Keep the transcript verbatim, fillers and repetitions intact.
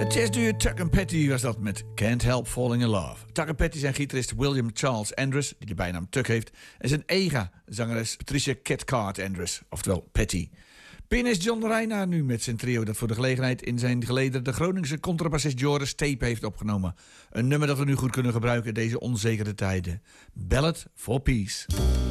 Jazzduo Tuck and Petty was dat met Can't Help Falling in Love. Tuck and Petty zijn gitarist William Charles Andrews, die de bijnaam Tuck heeft, en zijn ega, zangeres Patricia Cathcart Andrews, oftewel Petty. Pianist John Reinaar nu met zijn trio dat voor de gelegenheid in zijn geleden de Groningse contrabassist Joris Tape heeft opgenomen. Een nummer dat we nu goed kunnen gebruiken in deze onzekere tijden. Ballad for Peace.